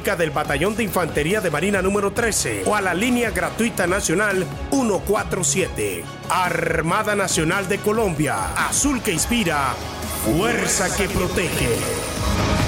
específica del Batallón de Infantería de Marina número 13 o a la línea gratuita nacional 147. Armada Nacional de Colombia, azul que inspira, fuerza que protege.